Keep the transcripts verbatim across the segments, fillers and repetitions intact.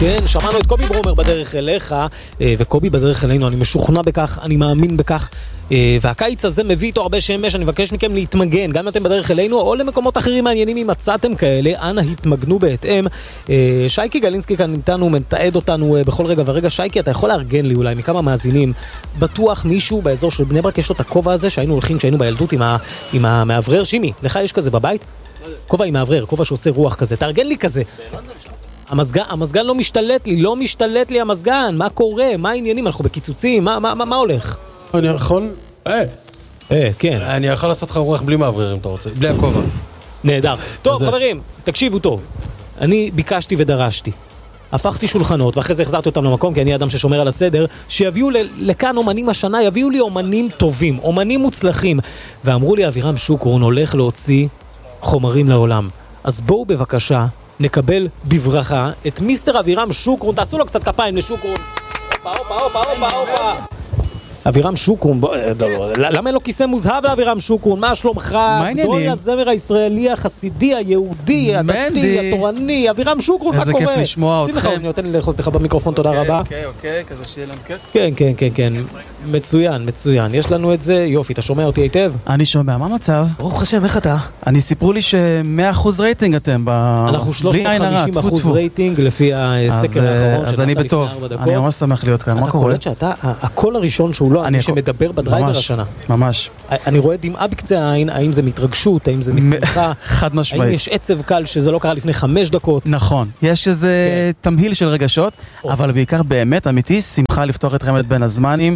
כן, שמענו את קובי ברומר בדרך אליך, וקובי בדרך אלינו, אני משוכנע בכך, אני מאמין בכך, והקיץ הזה מביא איתו הרבה שמש, אני מבקש מכם להתמגן, גם אם אתם בדרך אלינו, או למקומות אחרים מעניינים אם מצאתם כאלה, אנא התמגנו בהתאם. שייקי גלינסקי כאן איתנו, מתעד אותנו בכל רגע ורגע. שייקי, אתה יכול לארגן לי אולי מכמה מאזינים, בטוח מישהו באזור של בני ברק יש לו את הכובע הזה, שהיינו הולכים, שהיינו בילדות עם, ה, עם המעברר. שימי, לך יש כזה בבית? כובע עם מעברר, כובע שעושה רוח כזה, תארגן לי כזה. המזגן, המזגן לא משתלט לי, לא משתלט לי המזגן, מה קורה, מה העניינים, אנחנו בקיצוצים, מה, מה, מה, מה הולך? אני יכול, אה, אה, כן. אני יכול לעשות לך רוח בלי מעברר אם אתה רוצה, בלי הכובע. נהדר. טוב, חברים, תקשיבו טוב. אני ביקשתי ודרשתי. הפכתי שולחנות, ואחרי זה החזרתי אותם למקום, כי אני אדם ששומר על הסדר, שיביאו לכאן אומנים השנה, יביאו לי אומנים טובים, אומנים מוצלחים. ואמרו לי, אבירם שוקרון הולך להוציא חומרים לעולם. אז בואו בבקשה נקבל בברכה את מיסטר אבירם שוקרון. תעשו לו קצת כפיים לשוקרון. הופה, הופה, הופה, הופה, הופה. אבירם שוקרון, למה אין לו כיסא מוזהב לאבירם שוקרון? מה שלומך? גדול הזמר הישראלי, החסידי, היהודי, הדתי, התורני, אבירם שוקרון, מה קורה? איזה כיף לשמוע אתכם. אני נותן לי לחוץ לך במיקרופון, תודה רבה. אוקיי, אוקיי, כזה שיהיה לנו כיף. כן, כן, כן, כן. מצוין, מצוין. יש לנו את זה. יופי, אתה שומע אותי היטב? אני שומע, מה המצב? ברוך השם, איך אתה? אני סיפרו לי ש-מאה אחוז רייטינג אתם. אנחנו שלוש מאות וחמישים אחוז רייטינג לפי הסקר האחרון. אז אני בטוב. אני ממש שמח להיות כאן. מה אתה קורה? קולט שאתה, הקול הראשון שהוא לא אני שמדבר בדרייבר השנה. ממש. אני רואה דמעה בקצה העין, האם זה מתרגשות, האם זה משמחה, חד משמעית. האם יש עצב קל שזה לא קרה לפני חמש דקות. נכון. יש איזה תמהיל של רגשות, אבל בעיקר באמת אמיתי, שמחה לפתוח אתכם את בין הזמנים.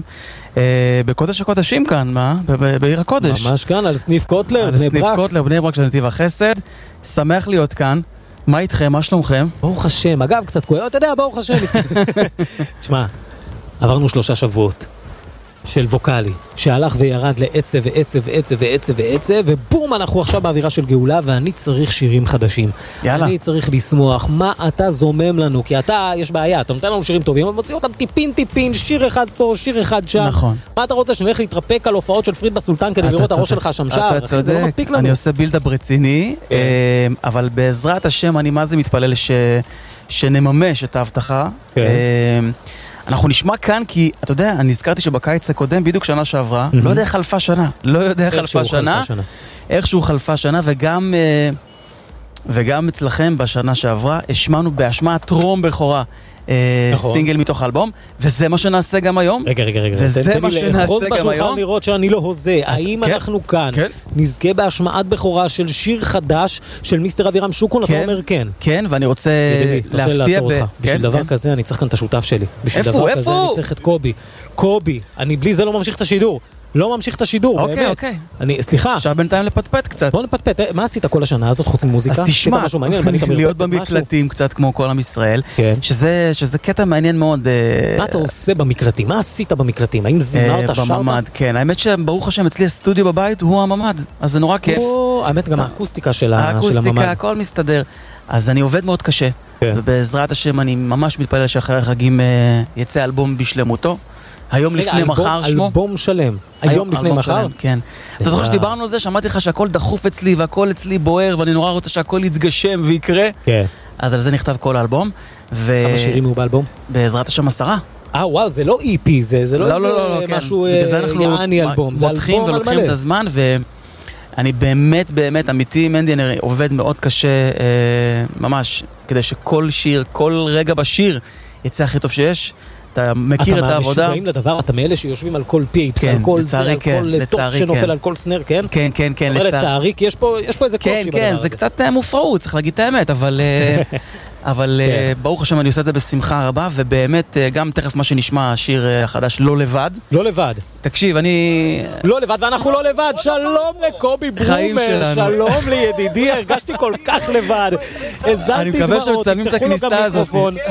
בקודש הקודשים כאן, מה? בעיר הקודש. ממש כאן, על סניף קוטלר, בני ברק. סניף קוטלר, בני ברק של נתיב החסד. שמח להיות כאן. מה איתכם? מה שלומכם? ברוך השם. אגב, קצת כואב, אתה יודע, ברוך השם. תשמע, עברנו שלושה שבועות של ווקלי, שהלך וירד לעצב ועצב ועצב ועצב ועצב, ובום, אנחנו עכשיו באווירה של גאולה, ואני צריך שירים חדשים. יאללה. אני צריך לשמוח. מה אתה זומם לנו? כי אתה, יש בעיה, אתה נותן לנו שירים טובים, אבל מוציא אותם טיפין טיפין, שיר אחד פה, שיר אחד שם. נכון. מה אתה רוצה, שנלך להתרפק על הופעות של פריד בסולטן כדי לראות את הראש שלך שם שם? זה לא מספיק לנו. אני עושה בילדאפ רציני, אבל בעזרת השם אני מה זה מתפלל שנממש את ההבטחה. אנחנו נשמע כאן כי, אתה יודע, אני הזכרתי שבקיץ הקודם, בדיוק שנה שעברה, לא יודע איך חלפה שנה. לא יודע איך חלפה שנה. איכשהו חלפה שנה, וגם וגם אצלכם בשנה שעברה, השמענו בהשמעת טרום בכורה סינגל מתוך האלבום, וזה מה שנעשה גם היום. רגע, רגע, רגע. וזה מה שנעשה גם היום. לראות שאני לא הוזה. האם אנחנו כאן נזכה בהשמעת בכורה של שיר חדש של מיסטר אבירם שוקרון? אתה אומר כן. כן, ואני רוצה להפתיע בשביל דבר כזה אני צריך כאן את השותף שלי. בשביל דבר כזה אני צריך את קובי. קובי, אני בלי זה לא ממשיך את השידור. לא ממשיך את השידור, באמת. אוקיי, אוקיי. אני, סליחה. עכשיו בינתיים לפטפט קצת. בוא נפטפט. מה עשית כל השנה הזאת חוץ ממוזיקה? אז תשמע, להיות במקלטים קצת כמו כל עם ישראל, שזה, שזה קטע מעניין מאוד. מה אתה עושה במקלטים? מה עשית במקלטים? האם זימרת, שרת? בממד, כן. האמת שברוך השם, אצלי הסטודיו בבית הוא הממד, אז זה נורא כיף. האמת גם האקוסטיקה של הממד. האקוסטיקה, הכל מסתדר. אז אני עובד מאוד קשה, ובעזרת השם אני ממש מתפלל שאחרי החגים יצא אלבום בשלמותו. היום לפני מחר שמו. אלבום שלם. היום לפני מחר? כן. אתה זוכר שדיברנו על זה, שמעתי לך שהכל דחוף אצלי והכל אצלי בוער, ואני נורא רוצה שהכל יתגשם ויקרה. כן. אז על זה נכתב כל האלבום. כמה שירים הוא באלבום? בעזרת השם עשרה. אה, וואו, זה לא אי פי, זה לא איזה משהו יעני אלבום. זה מותחים ולוקחים את הזמן, ואני באמת, באמת, אמיתי, מנדי, אני עובד מאוד קשה, ממש, כדי שכל שיר, כל רגע בשיר יצא הכי טוב שיש. אתה מכיר את העבודה. אתה משוגעים לדבר, אתה מאלה שיושבים על כל פיפס, על כל זה, על כל טופ שנופל על כל סנר, כן? כן, כן, כן. אתה אומר לצערי, כי יש פה איזה קושי בדבר הזה. כן, כן, זה קצת מופרעות, צריך להגיד את האמת, אבל אבל ברוך השם אני עושה את זה בשמחה רבה, ובאמת גם תכף מה שנשמע, השיר החדש, לא לבד. לא לבד. תקשיב, אני... לא לבד, ואנחנו לא לבד. שלום לקובי ברומר, שלום לידידי, הרגשתי כל כך לבד. אני מקווה שמצלמים את הכניסה הזאת.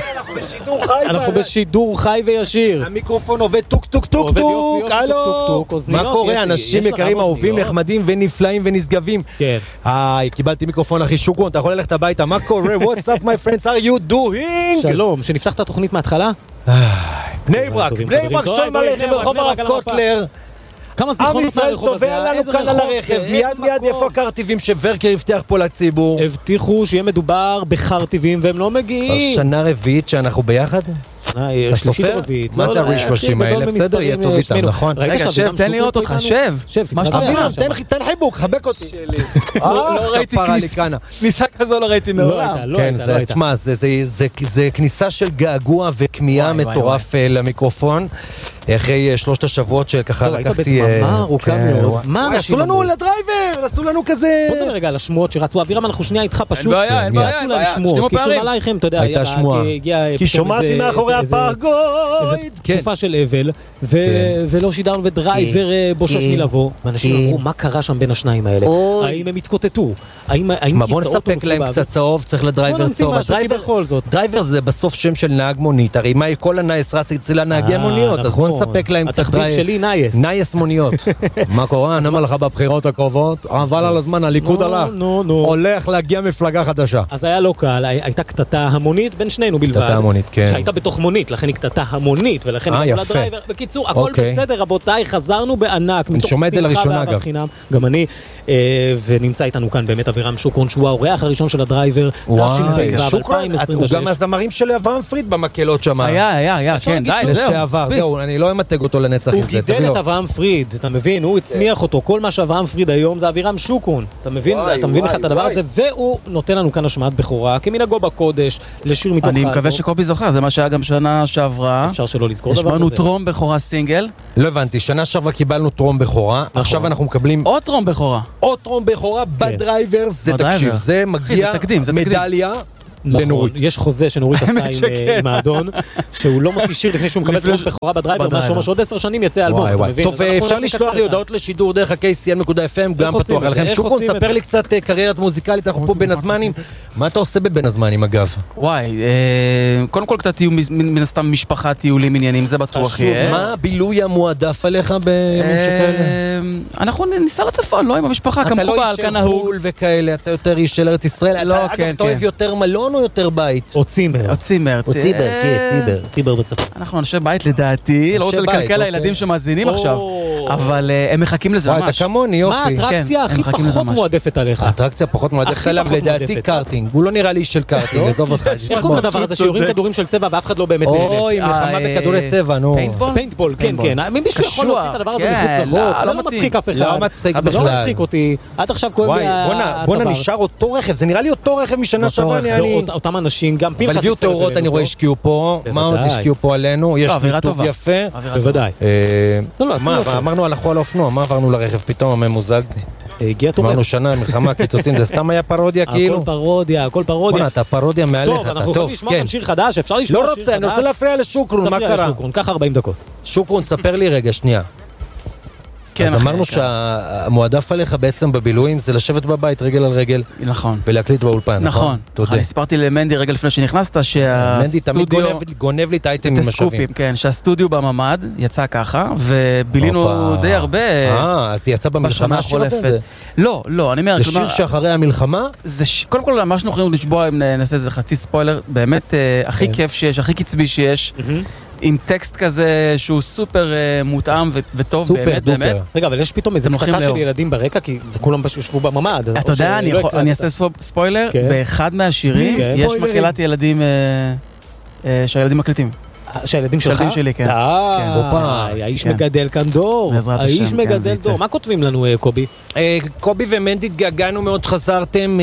אנחנו בשידור חי וישיר. המיקרופון עובד טוק טוק טוק טוק. הלו. מה קורה? אנשים יקרים, אהובים, נחמדים ונפלאים ונשגבים. היי, קיבלתי מיקרופון אחי שוקרון, אתה יכול ללכת הביתה. מה קורה? What's up my friends? are you doing? שלום, שנפתח את התוכנית מההתחלה? בני ברק, בני ברק, שלום עליכם ברחוב הרב קוטלר. כמה זיכרונות עם ישראל צובע לנו כאן על הרכב, מיד מיד איפה הקרטיבים שוורקר הבטיח פה לציבור? הבטיחו שיהיה מדובר בחרטיבים והם לא מגיעים. שנה רביעית שאנחנו ביחד? אתה סופר? מה זה הרישוושים האלה? בסדר, יהיה טוב איתם, נכון? רגע, שב, תן לראות אותך, שב. שב, אבירם, תן חיבוק, חבק אותי. לא ראיתי כניסה כזו, לא ראיתי מעולם. כן, תשמע, זה כניסה של געגוע וכמיהה מטורף למיקרופון. אחרי שלושת השבועות שככה לקחתי... מה ארוכה מאוד. מה אנשים עשו לנו לדרייבר, עשו לנו כזה... בוא נדבר רגע על השמועות שרצו. אבירם, אנחנו שנייה איתך פשוט. אין בעיה, אין בעיה, רצו להם שמועות. כי שומע עלייכם, אתה יודע, הייתה שמועה. כי שומעתי מאחורי הפרגוד. איזו תקופה של אבל, ולא שידרנו ודרייבר בושש מלבוא. ואנשים אמרו, מה קרה שם בין השניים האלה? האם הם התקוטטו? בוא נספק להם קצת צהוב, צריך לדרייבר צהוב. דרייבר זה בסוף שם של נהג מונית. הרי מה כל הנייס רץ אצל הנהגי המוניות, אז בוא נספק להם קצת התחביב שלי נייס. נייס מוניות. מה קורה? אני אומר לך בבחירות הקרובות, אבל על הזמן הליכוד הלך, הולך להגיע מפלגה חדשה. אז היה לא קל, הייתה קטטה המונית בין שנינו בלבד. קטטה המונית, כן. שהייתה בתוך מונית, לכן היא קטטה המונית, ולכן היא יפה. לדרייבר. בקיצור, הכל בסדר, רבותיי, חזרנו בענק. אני שומע את זה לראשונה, אגב. גם אני, ונמצא איתנו כאן באמת אבירם שוקרון, שהוא האורח הראשון של הדרייבר. שוקרון, הוא גם הזמרים של אברהם פריד במקהלות שם. היה, היה, היה, כן, די, לשעבר, זהו, אני לא אמתג אותו לנצח הוא גידל את אברהם פריד, אתה מבין? הוא הצמיח אותו, כל מה שאברהם פריד היום זה אבירם שוקרון. אתה מבין? אתה מבין לך את הדבר הזה? והוא נותן לנו כאן השמעת בכורה, כמנהגו בקודש, לשיר מתוך אני מקווה שקובי זוכר, זה מה שהיה גם שנה שעברה. אפשר שלא לזכור דבר כזה. השמענו טרום בכורה סינגל. לא הבנתי, שנה שעברה קיבלנו טרום בכורה, עכשיו אנחנו מקבלים עוד טרום בכורה. עוד טרום בכורה בדרייבר, זה תקשיב, זה מגיע מדליה. לנורית. יש חוזה שנורית עשתה עם האדון, שהוא לא מוציא שיר לפני שהוא מקבל טרום בכורה בדרייבר, מה שאומר שעוד עשר שנים יצא אלבום, אתה מבין? טוב, אפשר לשלוח לי הודעות לשידור דרך ה-קיי סי אן נקודה אף אם, גם פתוח עליכם. שוקרון, ספר לי קצת קריירת מוזיקלית, אנחנו פה בין הזמנים. מה אתה עושה בבין הזמנים, אגב? וואי, קודם כל קצת מן הסתם משפחה, טיולים, עניינים, זה בטוח יהיה. מה הבילוי המועדף עליך בימים שכאלה? אנחנו ניסע לצפון, לא עם המשפחה, כמקובל, אתה לא איש של חול וכאלה, אתה יותר איש של ארץ ישראל. אגב, אתה אוהב יותר מלון או יותר בית? או צימר. או צימר. או ציבר, כן, ציבר. ציבר בצפון. אנחנו אנשי בית לדעתי, לא רוצה לקלקל לילדים שמאזינים עכשיו, אבל הם מחכים לזה ממש. וואי, אתה כמוני, יופי. מה האטרקציה הכי פחות מועדפת עליך? האטרקציה פחות מועדפת עליו, לדעתי קארטינג. הוא לא נראה לי איש של קארטינג, עזוב אותך. איך קוראים לדבר הזה שיורים כדורים של צבע ואף אחד לא באמת נהנה? אוי, מלחמה בכדורי צבע, נו. פיינטבול, כן, כן. מישהו יכול להוציא את הדבר הזה מחוץ לחוק? זה לא מצחיק אף אחד. לא מצחיק בכלל. לא מצחיק אותי. עד עכשיו כואב לי הצוואר. בוא'נה, נשאר אותו רכב. זה נראה לי אותו רכב משנה שעברה. אותם אנשים, גם פנחס. אבל הביאו תאורות, אני רואה, השקיעו פה. מה עוד השקיעו פה עלינו? יש ריטוב יפה. בוודאי. מה, אמרנו הלכו על האופנוע, מה עברנו לרכב פתאום הממוזג? הגיע תומר. אמרנו שנה, מלחמה, קיצוצים, זה סתם היה פרודיה כאילו? הכל פרודיה, הכל פרודיה. בוא'נה, אתה פרודיה מעליך, אתה טוב, כן. טוב, אנחנו יכולים לשמוע כאן שיר חדש, אפשר לשמוע שיר חדש? לא רוצה, אני רוצה להפריע לשוקרון, מה קרה? קח ארבעים דקות. שוקרון, ספר לי רגע, שנייה. אז אמרנו שהמועדף עליך בעצם בבילויים זה לשבת בבית רגל על רגל. נכון. ולהקליט באולפן, נכון? נכון. אני סיפרתי למנדי רגע לפני שנכנסת שהסטודיו... מנדי תמיד גונב לי את האייטמים משווים. כן, שהסטודיו בממד יצא ככה, ובילינו די הרבה... אה, אז יצא במלחמה השיר הזה? לא, לא, אני אומר... זה שיר שאחרי המלחמה? קודם כל, מה שאנחנו יכולים לשבוע, אם נעשה איזה חצי ספוילר, באמת הכי כיף שיש, הכי קצבי שיש. עם טקסט כזה שהוא סופר מותאם וטוב, באמת, באמת. רגע, אבל יש פתאום איזה קטטה של ילדים ברקע, כי כולם יושבו בממ"ד. אתה יודע, אני אעשה ספוילר, באחד מהשירים יש מקהלת ילדים שהילדים מקליטים. שהילדים שלך? שהילדים שלי, כן. האיש מגדל כאן דור. האיש מגדל דור. מה כותבים לנו, קובי? קובי ומנדי, התגעגענו מאוד, חזרתם.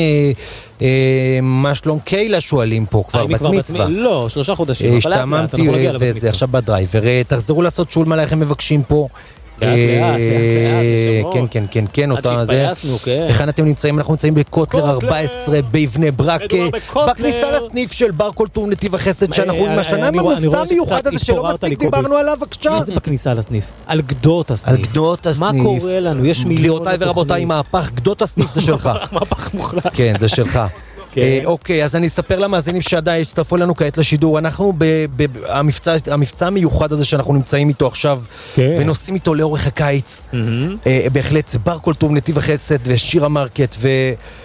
מה שלום קיילה שואלים פה כבר בת מצווה. לא, שלושה חודשים. השתעממתי וזה עכשיו בדרייבר. תחזרו לעשות שול מה לכם מבקשים פה. לאט לאט, לאט לאט, כן, כן, כן, כן, אותה זה. עד שהתפייסנו, כן. היכן אתם נמצאים? אנחנו נמצאים בקוטלר ארבע עשרה בבני ברק, בכניסה לסניף של בר קולטור נתיב החסד, שאנחנו עם השנה עם המבצע המיוחד הזה שלא מספיק דיברנו עליו, בבקשה. מה זה בכניסה לסניף? על גדות הסניף. על גדות הסניף. מה קורה לנו? יש מיליון... גבירותיי ורבותיי, מהפך גדות הסניף זה שלך. מהפך מוחלט. כן, זה שלך. אוקיי, אז אני אספר למאזינים שעדיין הצטרפו לנו כעת לשידור. אנחנו במבצע המיוחד הזה שאנחנו נמצאים איתו עכשיו ונוסעים איתו לאורך הקיץ. בהחלט בר קולטור, נתיב החסד ושיר המרקט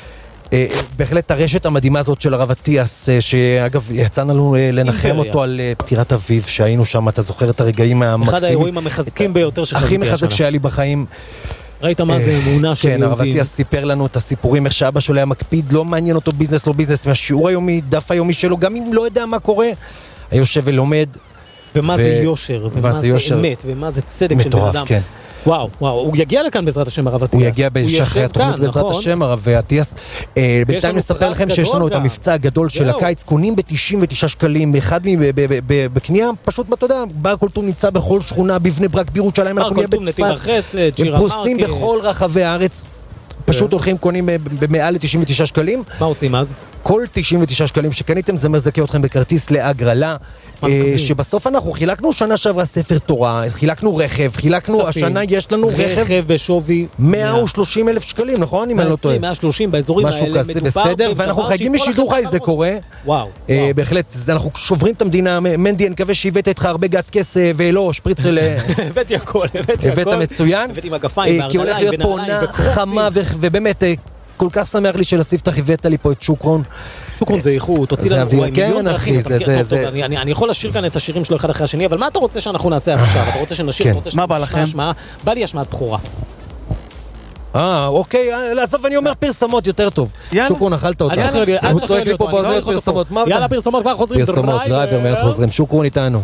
בהחלט הרשת המדהימה הזאת של הרב אטיאס, שאגב יצאנו לנו לנחם אותו על פטירת אביו, שהיינו שם, אתה זוכר את הרגעים המקסימים. אחד האירועים המחזקים ביותר שחזיתי השנה. הכי מחזק שהיה לי בחיים. ראית מה זה אמונה של יהודים. כן, הרב אטיאס סיפר לנו את הסיפורים, איך שאבא שלו היה מקפיד, לא מעניין אותו ביזנס, לא ביזנס, מהשיעור היומי, דף היומי שלו, גם אם לא יודע מה קורה, היה יושב ולומד. ומה זה יושר, ומה זה אמת, ומה זה צדק של בן אדם. וואו, וואו, הוא יגיע לכאן בעזרת השם הרב אטיאס. הוא יגיע בשחרי התוכנית בעזרת השם הרב אטיאס. בינתיים נספר לכם שיש לנו את המבצע הגדול של הקיץ, קונים ב-תשעים ותשעה שקלים, אחד בקנייה, פשוט, אתה יודע, בר קולטום נמצא בכל שכונה, בבני ברק, בירושלים, אנחנו נהיה בצפת. הם פרוסים בכל רחבי הארץ. פשוט הולכים, קונים במעל ל-תשעים ותשעה שקלים. מה עושים אז? כל תשעים ותשעה שקלים שקניתם זה מזכה אתכם בכרטיס להגרלה, שבסוף אנחנו חילקנו שנה שעברה ספר תורה, חילקנו רכב, חילקנו, השנה יש לנו רכב רכב בשווי מאה ושלושים אלף שקלים, נכון? אם אני לא טועה. מאה ושלושים באזורים האלה מדובר בסדר, ואנחנו חייגים משידור חי, זה קורה. וואו. בהחלט, אנחנו שוברים את המדינה. מנדי, אני מקווה שהבאת איתך הרבה גת כסף, ולא, שפריצל... הבאתי הכל, הבאתי הכל. הבאת מצוין. הבאתי מגפיים, כי הולך להיות פה עונה חמה, ובאמת, כל כך שמח לי שלספתח הבאת לי פה את שוקרון. שוקרון זה איכות, תוציא לנו מיליון דרכים. אני יכול לשיר כאן את השירים שלו אחד אחרי השני, אבל מה אתה רוצה שאנחנו נעשה עכשיו? אתה רוצה שנשיר? מה בא לכם? בא לי השמעת בכורה. אה, אוקיי, לעזוב, אני אומר פרסמות יותר טוב. שוקרון, אכלת אותה. הוא צועק לי פה באוזן פרסמות. יאללה, פרסמות, כבר חוזרים. פרסמות, דרייבר, מיד חוזרים. שוקרון איתנו.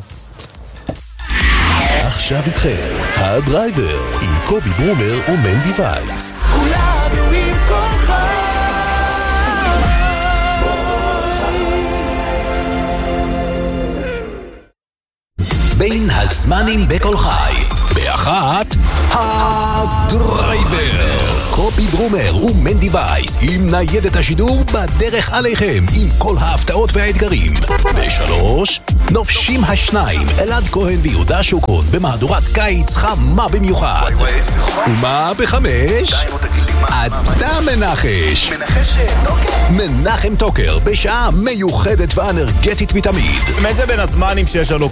עכשיו איתכם, הדרייבר, עם קובי ברומר ומנדי וייס. כולנו עם כולך. בין הזמנים בכל חי, באחת, הדרייבר. קובי ברומר ומנדי וייס עם ניידת השידור בדרך עליכם עם כל ההפתעות והאתגרים. בשלוש, נופשים השניים, אלעד כהן ויהודה שוקרון במהדורת קיץ חמה במיוחד. ומה בחמש? אתה מנחש. מנחם טוקר בשעה מיוחדת ואנרגטית מתמיד. מאיזה בין הזמנים שיש לנו